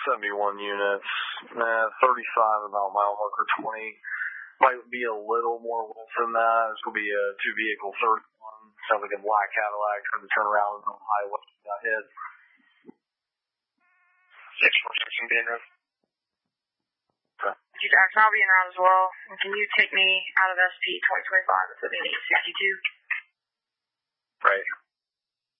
71 units. 35 about mile marker 20. Might be a little more wolf than that. It's going to be a 2-vehicle 31. Sounds like a black Cadillac trying to turn around on the highway. Got hit. 646 being road. Okay. Jackson, I'll be in route as well. And can you take me out of SP 2025? It's at 862. Right.